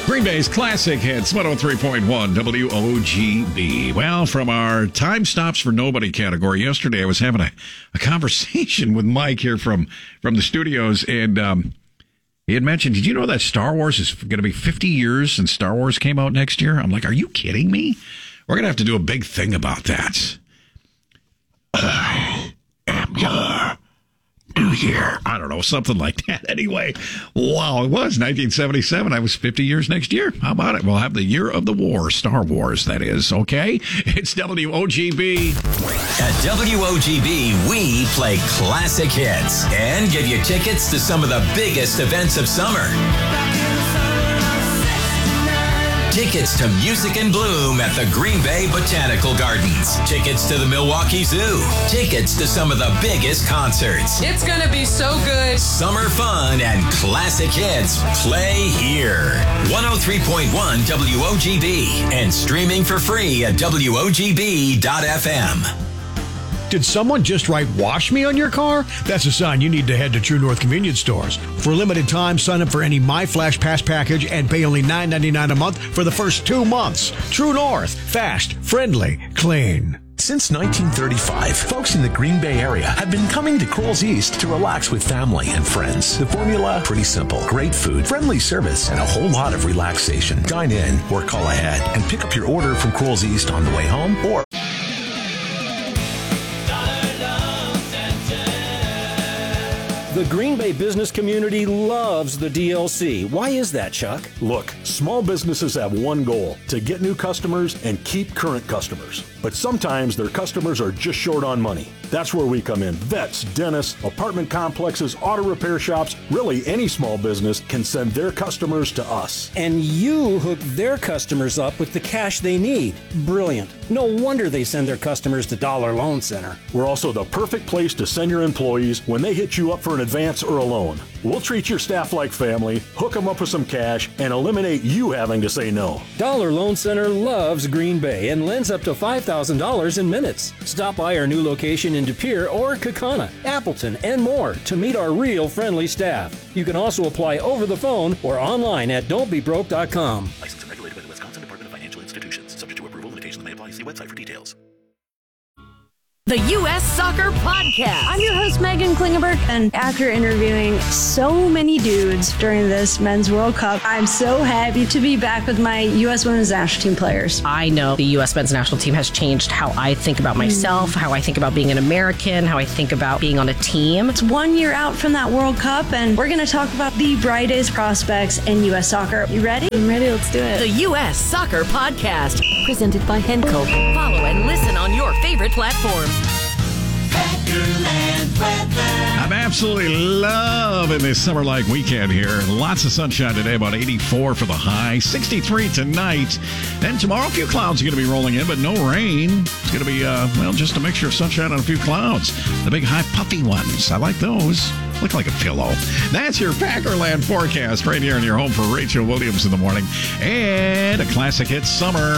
Green Bay's classic hits, 103.1 WOGB. Well, from our Time Stops for Nobody category, yesterday I was having a conversation with Mike here from the studios, and he had mentioned, did you know that Star Wars is going to be 50 years since Star Wars came out next year? I'm like, are you kidding me? We're going to have to do a big thing about that. I am your New Year. I don't know, something like that. Anyway, wow, it was 1977. I was 50 years next year. How about it? We'll have the year of the war, Star Wars, that is, okay? It's WOGB. At WOGB, we play classic hits and give you tickets to some of the biggest events of summer. Tickets to Music in Bloom at the Green Bay Botanical Gardens. Tickets to the Milwaukee Zoo. Tickets to some of the biggest concerts. It's going to be so good. Summer fun and classic hits play here. 103.1 WOGB and streaming for free at WOGB.FM. Did someone just write "wash me" on your car? That's a sign you need to head to True North convenience stores. For a limited time, sign up for any My Flash Pass package and pay only $9.99 a month for the first 2 months. True North. Fast, friendly, clean. Since 1935, folks in the Green Bay area have been coming to Kroll's East to relax with family and friends. The formula, pretty simple. Great food, friendly service, and a whole lot of relaxation. Dine in or call ahead and pick up your order from Kroll's East on the way home or... The Green Bay business community loves the DLC. Why is that, Chuck? Look, small businesses have one goal, to get new customers and keep current customers. But sometimes their customers are just short on money. That's where we come in. Vets, dentists, apartment complexes, auto repair shops, really any small business can send their customers to us. And you hook their customers up with the cash they need. Brilliant. No wonder they send their customers to Dollar Loan Center. We're also the perfect place to send your employees when they hit you up for an advance or a loan. We'll treat your staff like family, hook them up with some cash, and eliminate you having to say no. Dollar Loan Center loves Green Bay and lends up to $5,000 in minutes. Stop by our new location in De Pere or Kaukauna, Appleton, and more to meet our real friendly staff. You can also apply over the phone or online at don'tbebroke.com. Licensed and regulated by the Wisconsin Department of Financial Institutions. Subject to approval, limitations may apply. See website for details. The U.S. Soccer Podcast. I'm your host, Megan Klingenberg, and after interviewing so many dudes during this Men's World Cup, I'm so happy to be back with my U.S. Women's National Team players. I know the U.S. Men's National Team has changed how I think about myself, how I think about being an American, how I think about being on a team. It's 1 year out from that World Cup, and we're going to talk about the brightest prospects in U.S. soccer. You ready? I'm ready. Let's do it. The U.S. Soccer Podcast, presented by Henco. Follow and listen on your favorite platforms. I'm absolutely loving this summer-like weekend here. Lots of sunshine today, about 84 for the high, 63 tonight. Then tomorrow, a few clouds are going to be rolling in, but no rain. It's going to be, just a mixture of sunshine and a few clouds. The big, high, puffy ones. I like those. Look like a pillow. That's your Packerland forecast right here in your home for Rachel Williams in the morning. And a classic hit summer.